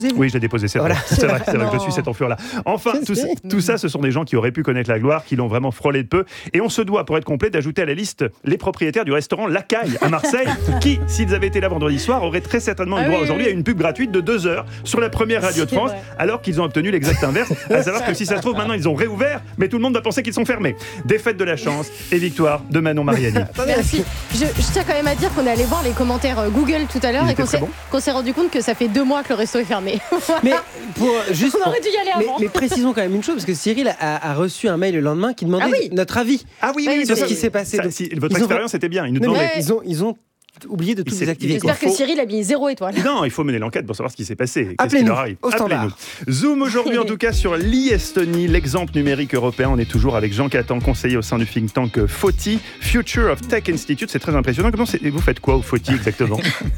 Oui, je l'ai déposé, c'est vrai. C'est vrai que je suis cette enflure-là. Enfin, tout ça, ce sont des gens qui auraient pu connaître la gloire, qui l'ont vraiment frôlé de peu. Et on se doit, pour être complet, d'ajouter à la liste les propriétaires du restaurant La Caille à Marseille, qui, s'ils avaient été là vendredi soir, auraient très certainement eu droit aujourd'hui à une pub gratuite de 2 heures sur la première radio de France, alors qu'ils ont obtenu l'exact inverse. À savoir que si ça se trouve, maintenant ils ont réouvert, mais tout le monde va penser qu'ils sont fermés. Défaite de la chance et victoire de Manon Mariani. Merci. Je tiens quand même à dire qu'on est allé voir les commentaires Google tout à l'heure et qu'on s'est rendu compte que ça fait 2 mois que le resto est fermé. Mais on aurait dû y aller avant. Mais précisons quand même une chose, parce que Cyril a reçu un mail le lendemain qui demandait notre avis sur ce qui s'est passé. Votre expérience était bien. Ils ont oublié de tout désactiver. J'espère que Cyril a mis 0 étoile. Non, il faut mener l'enquête pour savoir ce qui s'est passé. Appelez-nous au standard. Zoom aujourd'hui en tout cas sur l'e-Estonie, l'exemple numérique européen. On est toujours avec Jean Catan, conseiller au sein du think tank FOTI, Future of Tech Institute. C'est très impressionnant. Vous faites quoi au FOTI exactement?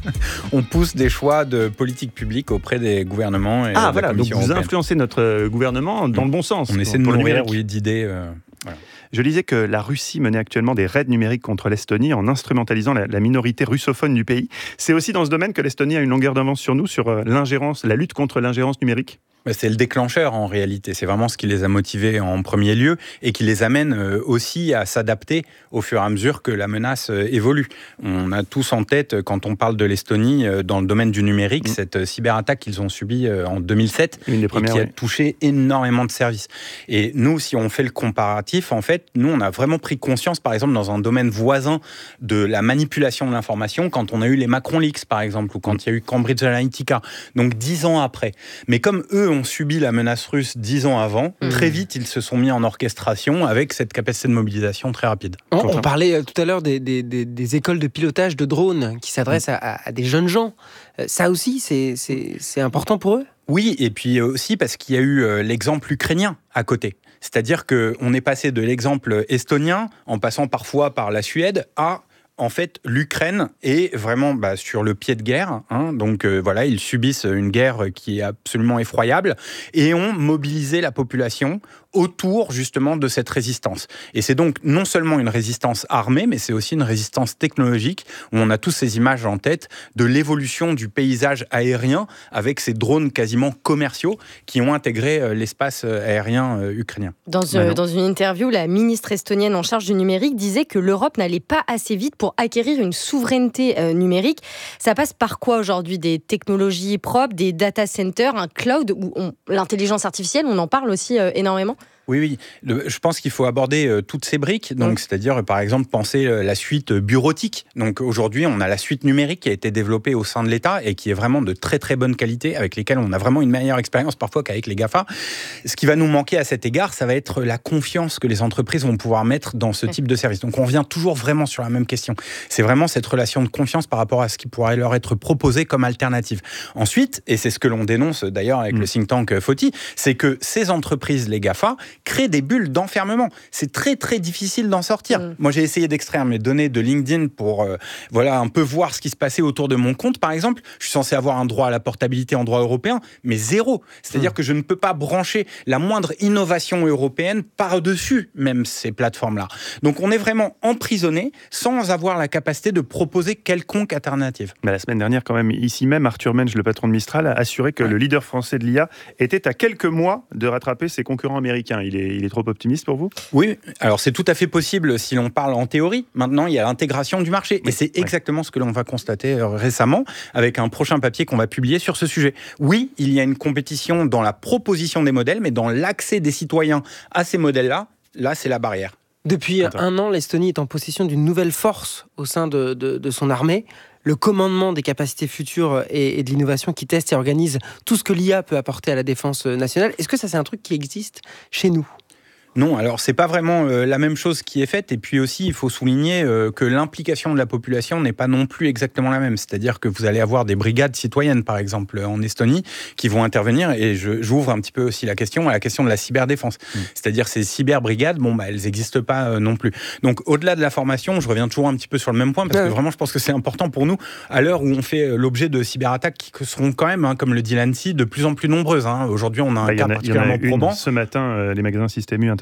On pousse des choix de politique publique auprès des gouvernements et de la Commission donc vous européenne. influencez notre gouvernement dans le bon sens. On essaie de nourrir d'idées. Voilà. Je lisais que la Russie menait actuellement des raids numériques contre l'Estonie en instrumentalisant la minorité russophone du pays. C'est aussi dans ce domaine que l'Estonie a une longueur d'avance sur nous, sur la lutte contre l'ingérence numérique. C'est le déclencheur en réalité, c'est vraiment ce qui les a motivés en premier lieu et qui les amène aussi à s'adapter au fur et à mesure que la menace évolue. On a tous en tête, quand on parle de l'Estonie, dans le domaine du numérique, cette cyberattaque qu'ils ont subie en 2007 et qui a touché énormément de services. Et nous, si on fait le comparatif, en fait, nous, on a vraiment pris conscience, par exemple, dans un domaine voisin de la manipulation de l'information, quand on a eu les Macron Leaks, par exemple, ou quand il y a eu Cambridge Analytica, donc 10 ans après. Mais comme eux ont subi la menace russe 10 ans avant, très vite, ils se sont mis en orchestration avec cette capacité de mobilisation très rapide. On parlait tout à l'heure des écoles de pilotage de drones qui s'adressent à des jeunes gens. Ça aussi, c'est important pour eux ? Oui, et puis aussi parce qu'il y a eu l'exemple ukrainien à côté. C'est-à-dire qu'on est passé de l'exemple estonien, en passant parfois par la Suède, à... En fait, l'Ukraine est vraiment sur le pied de guerre. Donc voilà, ils subissent une guerre qui est absolument effroyable et ont mobilisé la population autour justement de cette résistance. Et c'est donc non seulement une résistance armée, mais c'est aussi une résistance technologique, où on a tous ces images en tête de l'évolution du paysage aérien avec ces drones quasiment commerciaux qui ont intégré l'espace aérien ukrainien. Dans une interview, la ministre estonienne en charge du numérique disait que l'Europe n'allait pas assez vite pour acquérir une souveraineté numérique. Ça passe par quoi aujourd'hui? Des technologies propres, des data centers, un cloud, l'intelligence artificielle, on en parle aussi énormément? Oui. Je pense qu'il faut aborder toutes ces briques. Donc, c'est-à-dire, par exemple, penser la suite bureautique. Donc, aujourd'hui, on a la suite numérique qui a été développée au sein de l'État et qui est vraiment de très, très bonne qualité, avec lesquelles on a vraiment une meilleure expérience parfois qu'avec les GAFA. Ce qui va nous manquer à cet égard, ça va être la confiance que les entreprises vont pouvoir mettre dans ce type de service. Donc, on revient toujours vraiment sur la même question. C'est vraiment cette relation de confiance par rapport à ce qui pourrait leur être proposé comme alternative. Ensuite, et c'est ce que l'on dénonce d'ailleurs avec le think tank FOTI, c'est que ces entreprises, les GAFA, créent des bulles d'enfermement. C'est très très difficile d'en sortir. Moi, j'ai essayé d'extraire mes données de LinkedIn pour un peu voir ce qui se passait autour de mon compte, par exemple. Je suis censé avoir un droit à la portabilité en droit européen, mais 0. C'est-à-dire que je ne peux pas brancher la moindre innovation européenne par-dessus même ces plateformes-là. Donc, on est vraiment emprisonné sans avoir la capacité de proposer quelconque alternative. La semaine dernière, quand même, ici même, Arthur Mensch, le patron de Mistral, a assuré que le leader français de l'IA était à quelques mois de rattraper ses concurrents américains. Il est trop optimiste pour vous? Oui, alors c'est tout à fait possible si l'on parle en théorie. Maintenant, il y a l'intégration du marché. Et c'est exactement ce que l'on va constater récemment avec un prochain papier qu'on va publier sur ce sujet. Oui, il y a une compétition dans la proposition des modèles, mais dans l'accès des citoyens à ces modèles-là, là, c'est la barrière. Depuis un an, l'Estonie est en possession d'une nouvelle force au sein de son armée. Le commandement des capacités futures et de l'innovation qui teste et organise tout ce que l'IA peut apporter à la défense nationale. Est-ce que ça, c'est un truc qui existe chez nous ? Non, alors c'est pas vraiment la même chose qui est faite. Et puis aussi, il faut souligner que l'implication de la population n'est pas non plus exactement la même. C'est-à-dire que vous allez avoir des brigades citoyennes, par exemple, en Estonie, qui vont intervenir. Et j'ouvre un petit peu aussi la question à la question de la cyberdéfense. C'est-à-dire ces cyberbrigades, elles n'existent pas non plus. Donc, au-delà de la formation, je reviens toujours un petit peu sur le même point, parce que vraiment, je pense que c'est important pour nous, à l'heure où on fait l'objet de cyberattaques qui seront quand même, comme le dit l'ANSSI, de plus en plus nombreuses. Aujourd'hui, on a un cas particulièrement probant. Ce matin, les magasins Système U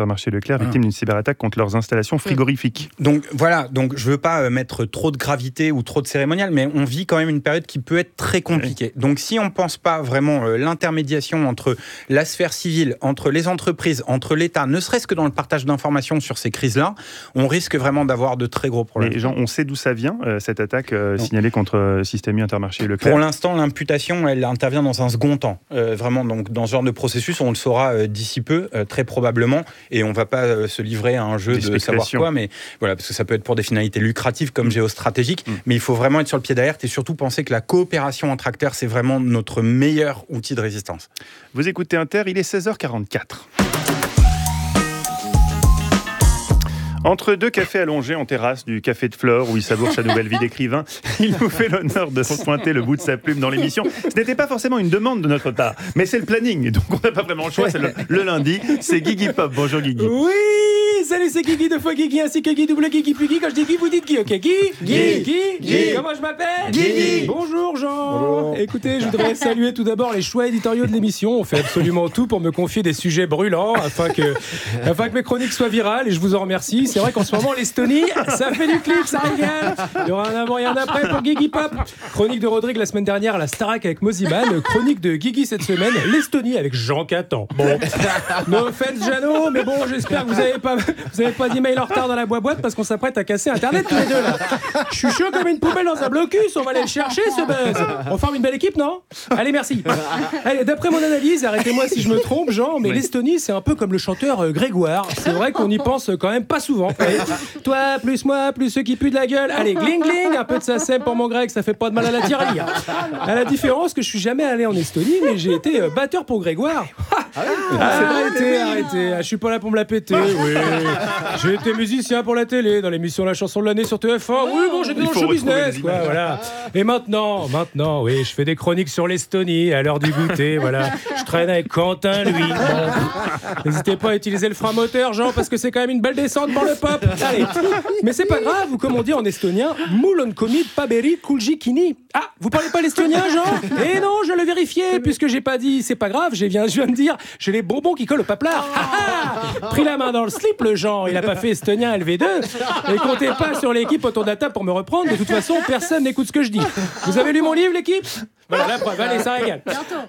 Intermarché Leclerc, victimes d'une cyberattaque contre leurs installations frigorifiques. Donc voilà, je veux pas mettre trop de gravité ou trop de cérémonial, mais on vit quand même une période qui peut être très compliquée. Donc si on pense pas vraiment l'intermédiation entre la sphère civile, entre les entreprises, entre l'État, ne serait-ce que dans le partage d'informations sur ces crises-là, on risque vraiment d'avoir de très gros problèmes. Les gens, on sait d'où ça vient, cette attaque signalée contre Système U, Intermarché Leclerc? Pour l'instant, l'imputation, elle intervient dans un second temps. Vraiment, donc dans ce genre de processus, on le saura d'ici peu, très probablement, et on va pas se livrer à un jeu de savoir quoi, mais voilà, parce que ça peut être pour des finalités lucratives comme géostratégiques, mais il faut vraiment être sur le pied d'alerte et surtout penser que la coopération entre acteurs, c'est vraiment notre meilleur outil de résistance. Vous écoutez Inter, il est 16h44. Entre deux cafés allongés en terrasse du Café de Flore, où il savoure sa nouvelle vie d'écrivain, il nous fait l'honneur de pointer le bout de sa plume dans l'émission. Ce n'était pas forcément une demande de notre part, mais c'est le planning, donc on n'a pas vraiment le choix. C'est le lundi, c'est Guigui Pop. Bonjour Guigui. Oui, salut, c'est Guigui, deux fois Guigui, ainsi que Guy, double Guigui, puis Guy. Quand je dis Guy, vous dites Guy, ok? Guy. Comment je m'appelle? Guigui. Bonjour Jean. Bonjour. Écoutez, je voudrais saluer tout d'abord les choix éditoriaux de l'émission. On fait absolument tout pour me confier des sujets brûlants afin que mes chroniques soient virales, et je vous en remercie. C'est vrai qu'en ce moment, l'Estonie, ça fait du clip, ça régale. Il y aura un avant et un après pour Guigui Pop. Chronique de Rodrigue la semaine dernière, la Starac avec Moziman. Chronique de Guigui cette semaine, l'Estonie avec Jean Catan. Bon, no offense Jeannot, mais bon, j'espère que vous avez pas d'email en retard dans la boîte parce qu'on s'apprête à casser Internet tous les deux là. Je suis chaud comme une poubelle dans un blocus, on va aller le chercher ce buzz. On forme une belle équipe, non? Allez, merci. Allez, d'après mon analyse, arrêtez-moi si je me trompe, Jean, mais l'Estonie, c'est un peu comme le chanteur Grégoire. C'est vrai qu'on y pense quand même pas souvent. Toi, plus moi, plus ceux qui puent de la gueule. Allez, gling gling, un peu de SACEM pour mon grec, ça fait pas de mal à la tirelire. À la différence que je suis jamais allé en Estonie, mais j'ai été batteur pour Grégoire. Arrêtez, je suis pas là pour me la péter. Oui, j'ai été musicien pour la télé, dans l'émission La Chanson de l'année sur TF1. Oui, bon, j'étais dans le show business, quoi, voilà. Et maintenant, oui, je fais des chroniques sur l'Estonie à l'heure du goûter, voilà. Je traîne avec Quentin, lui. Bon. N'hésitez pas à utiliser le frein moteur, Jean, parce que c'est quand même une belle descente pour le pop. Allez. Mais c'est pas grave, ou comme on dit en estonien, Mulonkomid Paberi Kuljikini. Ah, vous parlez pas l'estonien, Jean? Eh non, je le vérifiais, puisque j'ai pas dit c'est pas grave, je viens de dire j'ai les bonbons qui collent au paplard. Pris la main dans le slip, le Jean, il a pas fait estonien LV2. Et comptez pas sur l'équipe autour de la table pour me reprendre, de toute façon, personne n'écoute ce que je dis. Vous avez lu mon livre, l'équipe? Voilà la preuve, allez, ça régale.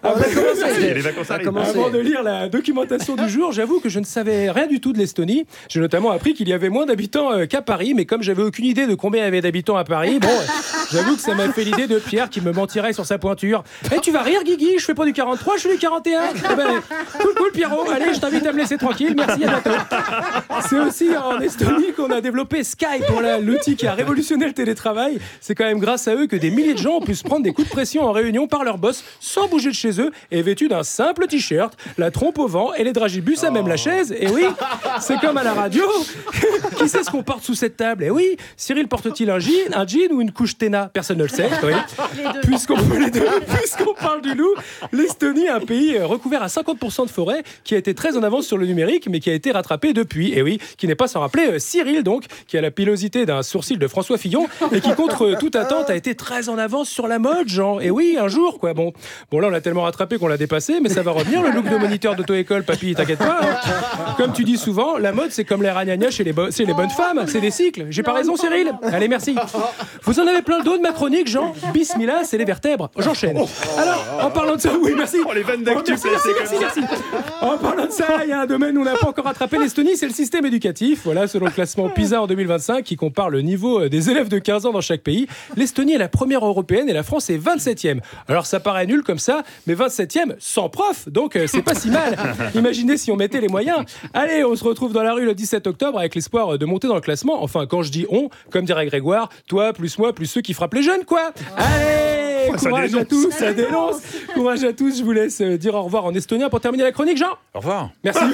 Avant de lire la documentation du jour, j'avoue que je ne savais rien du tout de l'Estonie. J'ai notamment appris qu'il y avait moins d'habitants qu'à Paris, mais comme j'avais aucune idée de combien il y avait d'habitants à Paris, bon, j'avoue que ça m'a fait l'idée de Pierre qui me mentirait sur sa pointure. Eh, tu vas rire, Guigui, je fais pas du 43, je suis du 41. Eh ben, cool, Pierrot, allez, je t'invite à me laisser tranquille, merci, à bientôt. C'est aussi en Estonie qu'on a développé Skype, voilà, l'outil qui a révolutionné le télétravail. C'est quand même grâce à eux que des milliers de gens ont pu se prendre des coups de pression en réunion par leur boss sans bouger de chez eux et vêtus d'un simple t-shirt, la trompe au vent et les dragibus à même la chaise. Et oui, c'est comme à la radio. Qui sait ce qu'on porte sous cette table? Et oui, Cyril porte-t-il un jean ou une couche Téna? Personne ne le sait. Oui. Puisqu'on parle du loup, l'Estonie est un pays recouvert à 50% de forêt qui a été très en avance sur le numérique mais qui a été rattrapé depuis. Et oui, qui n'est pas sans rappeler Cyril donc, qui a la pilosité d'un sourcil de François Fillon et qui contre toute attente a été très en avance sur la mode, genre. Et oui, un jour quoi. Bon là on l'a tellement rattrapé qu'on l'a dépassé, mais ça va revenir le look de moniteur d'auto-école, papy, t'inquiète pas. Hein. Comme tu dis souvent, la mode c'est comme les ragnagnas chez les bonnes femmes, c'est des cycles. J'ai pas raison, Cyril? Allez, merci. Vous en avez plein le dos de ma chronique, Jean. Bismillah, c'est les vertèbres. J'enchaîne. Alors, en parlant de ça, oui, merci. Oh, les vannes d'actu, merci. En parlant de ça, il y a un domaine où on n'a pas encore rattrapé l'Estonie, c'est le système éducatif. Voilà, selon le classement PISA en 2025, qui compare le niveau des élèves de 15 ans dans chaque pays. L'Estonie est la première européenne et la France est 27e. Alors, ça paraît nul comme ça, mais 27e sans prof, donc c'est pas si mal. Imaginez si on mettait les moyens. Allez, on se retrouve dans la rue le 17 octobre avec l'espoir de monter dans le classement. Enfin, quand je dis on, comme dirait Grégoire, toi, plus moi, plus ceux qui frappent les jeunes, quoi. Allez, courage à tous, ça dénonce. Courage à tous, je vous laisse dire au revoir en estonien pour terminer la chronique, Jean. Au revoir. Merci.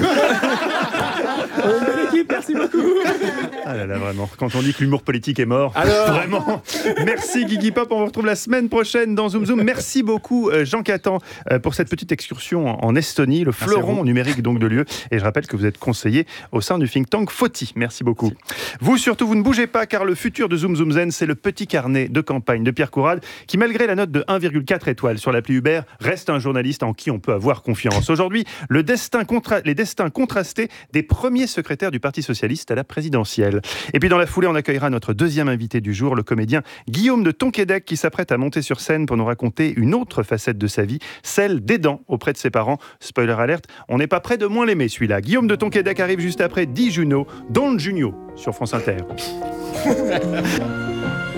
Belle équipe, merci beaucoup. Ah là là, vraiment. Quand on dit que l'humour politique est mort, alors vraiment. Merci Guigui Pop, on vous retrouve la semaine prochaine dans Zoom Zoom. Merci beaucoup Jean Catan pour cette petite excursion en Estonie, le fleuron numérique donc de l'UE. Et je rappelle que vous êtes conseiller au sein du think tank FOTI. Merci beaucoup. Vous surtout, vous ne bougez pas car le futur de Zoom Zoom Zen, c'est le petit carnet de campagne de Pierre Courade qui, malgré la note de 1,4 étoiles sur l'appli Uber, reste un journaliste en qui on peut avoir confiance. Aujourd'hui, les destins contrastés des premiers secrétaire du Parti socialiste à la présidentielle. Et puis dans la foulée, on accueillera notre deuxième invité du jour, le comédien Guillaume de Tonquédec, qui s'apprête à monter sur scène pour nous raconter une autre facette de sa vie, celle d'aidant auprès de ses parents. Spoiler alerte, on n'est pas près de moins l'aimer celui-là. Guillaume de Tonquédec arrive juste après Di Juno, Don Junio sur France Inter.